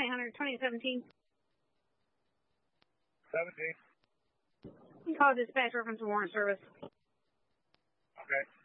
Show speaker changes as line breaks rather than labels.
Hunter, 2017.
17.
You call dispatch reference warrant service.
Okay.